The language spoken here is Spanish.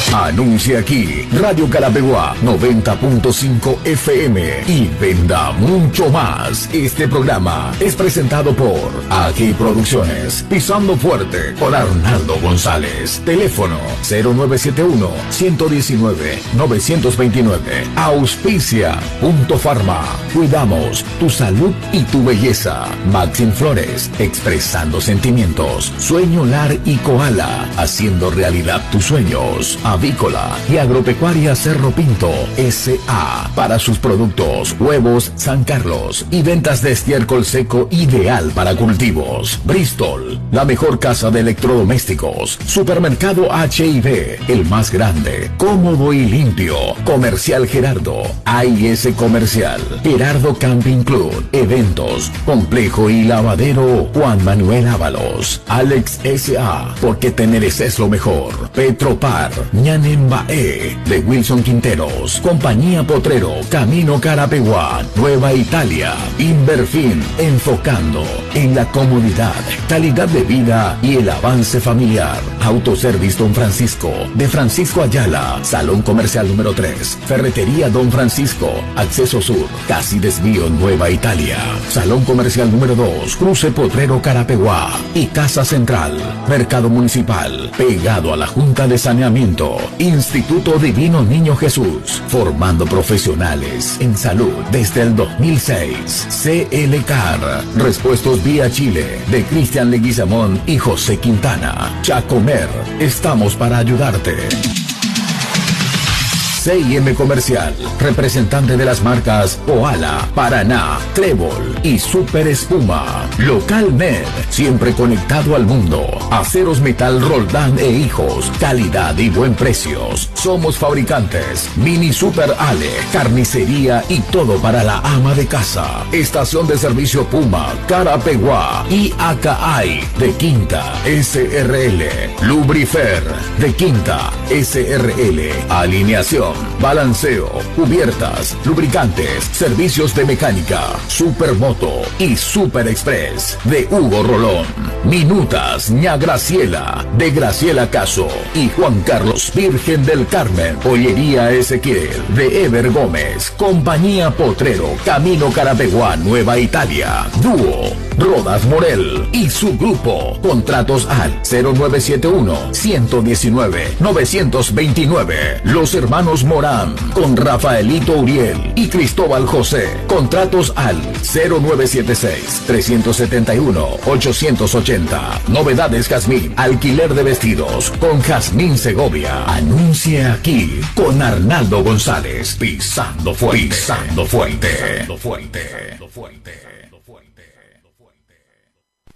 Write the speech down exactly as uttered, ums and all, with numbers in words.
Anuncia aquí, Radio Carapeguá noventa punto cinco F M y venda mucho más. Este programa es presentado por Aquí Producciones, Pisando Fuerte con Arnaldo González. Teléfono cero nueve siete uno, uno uno nueve, nueve dos nueve. Auspicia Punto Farma. Cuidamos tu salud y tu belleza. Maxim Flores, expresando sentimientos. Sueño Lar y Koala, haciendo realidad tus sueños. Avícola y Agropecuaria Cerro Pinto S A para sus productos huevos San Carlos y ventas de estiércol seco ideal para cultivos. Bristol, la mejor casa de electrodomésticos. Supermercado H I B, el más grande, cómodo y limpio. Comercial Gerardo, A I S Comercial, Gerardo Camping Club, eventos, complejo y lavadero Juan Manuel Ábalos. Alex S A, porque te mereces lo mejor. Petropar, Ñanembae, de Wilson Quinteros. Compañía Potrero, Camino Carapeguá, Nueva Italia. Inverfin, enfocando en la comodidad, calidad de vida y el avance familiar. Autoservice Don Francisco, de Francisco Ayala. Salón Comercial número tres. Ferretería Don Francisco, Acceso Sur, casi desvío en Nueva Italia. Salón Comercial número dos, Cruce Potrero Carapeguá. Y Casa Central, Mercado Municipal, pegado a la Junta de Saneamiento. Instituto Divino Niño Jesús, formando profesionales en salud desde el dos mil seis. C L C A R, Repuestos Vía Chile, de Cristian Leguizamón y José Quintana. Chacomer, estamos para ayudarte. C I M Comercial, representante de las marcas Koala, Paraná, Trébol y Super Espuma. Local Med, siempre conectado al mundo. Aceros Metal Roldán e Hijos, calidad y buen precios. Somos fabricantes. Mini Super Ale, carnicería y todo para la ama de casa. Estación de servicio Puma, Carapeguá y A K I de Quinta, S R L. Lubrifer, de Quinta, S R L. Alineación, balanceo, cubiertas, lubricantes, servicios de mecánica, Supermoto y Super Express de Hugo Rolón. Minutas Ña Graciela, de Graciela Caso y Juan Carlos Virgen del Carmen. Pollería Ezequiel, de Ever Gómez. Compañía Potrero, Camino Carapeguá, Nueva Italia. Dúo Rodas Morel y su grupo. Contratos al cero nueve siete uno, uno uno nueve, nueve dos nueve. Los hermanos Morán, con Rafaelito Uriel y Cristóbal José. Contratos al cero nueve siete seis, tres siete uno, ocho ocho cero. Novedades Jazmín, alquiler de vestidos con Jazmín Segovia. Anuncie aquí con Arnaldo González. Pisando fuerte. Pisando fuerte. Pisando fuerte. Pisando fuerte.